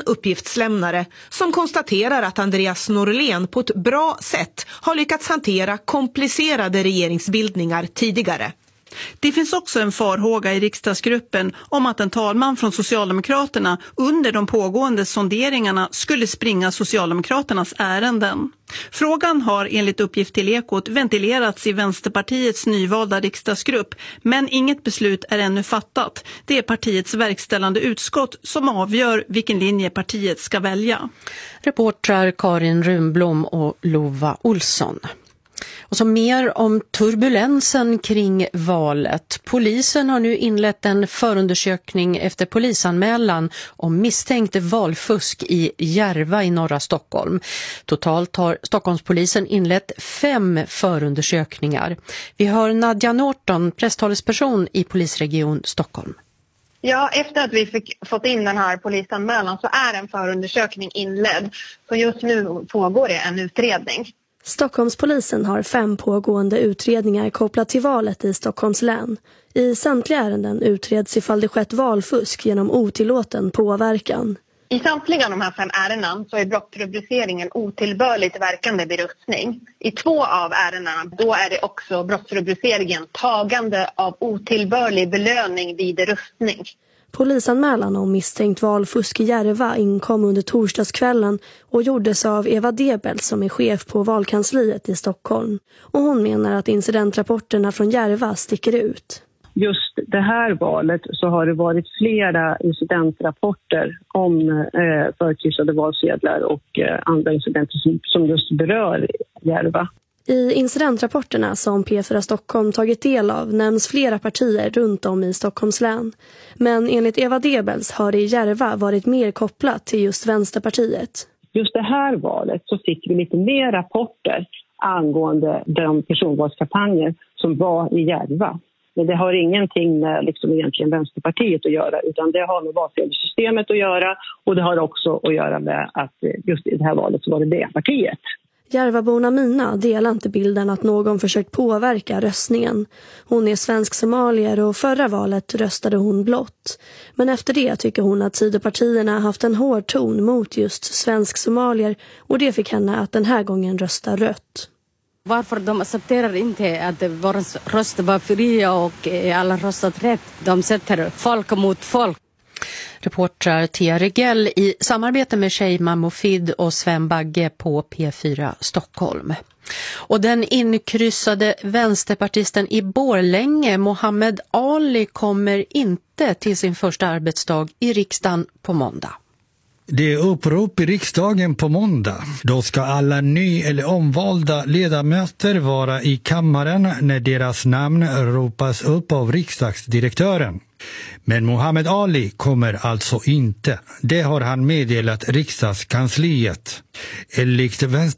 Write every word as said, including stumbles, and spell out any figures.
uppgiftslämnare som konstaterar att Andreas Norlén på ett bra sätt har lyckats hantera komplicerade regeringsbildningar tidigare. Det finns också en farhåga i riksdagsgruppen om att en talman från Socialdemokraterna under de pågående sonderingarna skulle springa Socialdemokraternas ärenden. Frågan har enligt uppgift till Ekot ventilerats i Vänsterpartiets nyvalda riksdagsgrupp, men inget beslut är ännu fattat. Det är partiets verkställande utskott som avgör vilken linje partiet ska välja. Reportrar Karin Runblom och Lova Olsson. Och så mer om turbulensen kring valet. Polisen har nu inlett en förundersökning efter polisanmälan om misstänkt valfusk i Järva i norra Stockholm. Totalt har Stockholmspolisen inlett fem förundersökningar. Vi hör Nadja Norton, presstalesperson i polisregion Stockholm. Ja, efter att vi fick fått in den här polisanmälan så är en förundersökning inledd. Så just nu pågår det en utredning. Stockholmspolisen har fem pågående utredningar kopplat till valet i Stockholms län. I samtliga ärenden utreds ifall det skett valfusk genom otillåten påverkan. I samtliga av de här fem ärenden så är brottsrubriceringen otillbörligt verkande vid röstning. I två av ärendena då är det också brottsrubriceringen tagande av otillbörlig belöning vid röstning. Polisanmälan om misstänkt valfusk i Järva inkom under torsdagskvällen och gjordes av Eva Debel som är chef på valkansliet i Stockholm. Och hon menar att incidentrapporterna från Järva sticker ut. Just det här valet så har det varit flera incidentrapporter om eh, förkryssade valsedlar och eh, andra incidenter som, som just berör Järva. I incidentrapporterna som P fyra Stockholm tagit del av nämns flera partier runt om i Stockholms län. Men enligt Eva Debels har det i Järva varit mer kopplat till just Vänsterpartiet. Just det här valet så fick vi lite mer rapporter angående de personvalskampanjer som var i Järva. Men det har ingenting med liksom egentligen Vänsterpartiet att göra, utan det har med valsedelssystemet att göra, och det har också att göra med att just i det här valet så var det det partiet. Järvaborna Mina delar inte bilden att någon försökt påverka röstningen. Hon är svensk-somalier och förra valet röstade hon blått. Men efter det tycker hon att sidopartierna haft en hård ton mot just svensk-somalier, och det fick henne att den här gången rösta rött. Varför de accepterar inte att våra röster var fria och alla röstat rätt. De sätter folk mot folk. Reportrar Tia Regell i samarbete med Sheima Mofid och Sven Bagge på P fyra Stockholm. Och den inkryssade vänsterpartisten i Borlänge, Mohammed Ali, kommer inte till sin första arbetsdag i riksdagen på måndag. Det är upprop i riksdagen på måndag. Då ska alla ny- eller omvalda ledamöter vara i kammaren när deras namn ropas upp av riksdagsdirektören. Men Mohammed Ali kommer alltså inte. Det har han meddelat riksdagskansliet. Enligt vänster